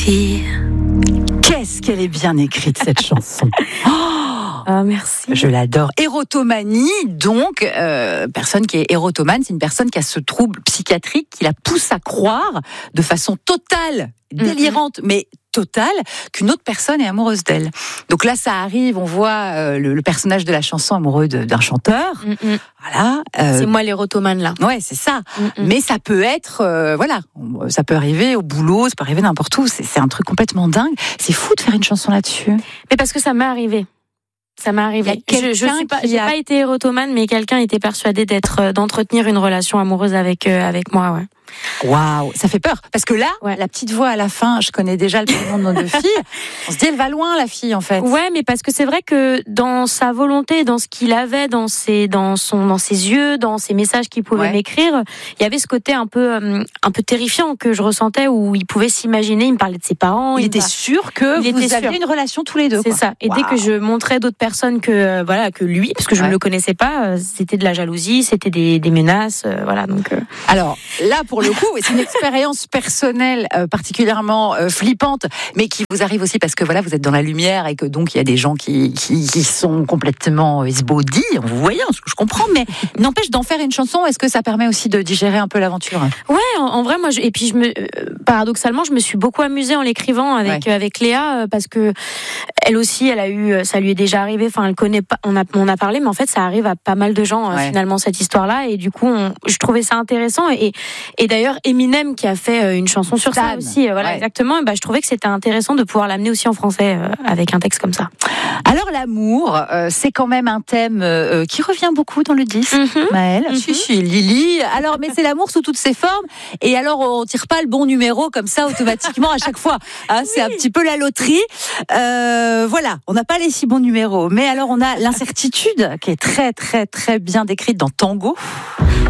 fille. Qu'est-ce qu'elle est bien écrite, cette chanson. Ah, merci. Je l'adore. Érotomanie, donc, personne qui est érotomane, c'est une personne qui a ce trouble psychiatrique qui la pousse à croire de façon totale, délirante, mais totale, qu'une autre personne est amoureuse d'elle. Donc là, ça arrive, on voit le personnage de la chanson amoureux d'un chanteur. Voilà. C'est moi l'érotomane, là. Ouais, c'est ça. Mais ça peut être, voilà, ça peut arriver au boulot, ça peut arriver n'importe où. C'est un truc complètement dingue. C'est fou de faire une chanson là-dessus. Mais parce que ça m'est arrivé. Ça m'est arrivé. J'ai pas été érotomane, mais quelqu'un était persuadé d'entretenir une relation amoureuse avec moi, ouais. Waouh, ça fait peur. Parce que là, la petite voix à la fin, je connais déjà le prénom de nos deux filles. On se dit, elle va loin, la fille, en fait. Ouais, mais parce que c'est vrai que dans sa volonté, dans ce qu'il avait, dans ses yeux, dans ses messages qu'il pouvait m'écrire, il y avait ce côté un peu terrifiant que je ressentais, où il pouvait s'imaginer, il me parlait de ses parents. Il était sûr que vous aviez une relation tous les deux. C'est ça. Et dès que je montrais d'autres personnes que lui, parce que je ne le connaissais pas, c'était de la jalousie, c'était des menaces, voilà. Donc. Alors là, pour le coup, c'est une expérience personnelle particulièrement flippante, mais qui vous arrive aussi parce que voilà, vous êtes dans la lumière et que donc il y a des gens qui sont complètement esbaudis, vous voyez, ce que je comprends, mais n'empêche d'en faire une chanson. Est-ce que ça permet aussi de digérer un peu l'aventure ? Ouais, en vrai, moi, et puis paradoxalement, je me suis beaucoup amusée en l'écrivant avec Léa, parce que elle aussi, ça lui est déjà arrivé. Enfin, elle connaît pas. On a parlé, mais en fait, ça arrive à pas mal de gens finalement cette histoire-là, et du coup, je trouvais ça intéressant. Et d'ailleurs, Eminem qui a fait une chanson sur ça aussi, exactement. Je trouvais que c'était intéressant de pouvoir l'amener aussi en français avec un texte comme ça. Alors l'amour, c'est quand même un thème qui revient beaucoup dans le disque, Maëlle. Si, Lily. Alors, mais c'est l'amour sous toutes ses formes. Et alors, on tire pas le bon numéro comme ça automatiquement à chaque fois. Hein, c'est un petit peu la loterie. Voilà, on n'a pas les 6 bons numéros. Mais alors, on a l'incertitude qui est très, très, très bien décrite dans Tango.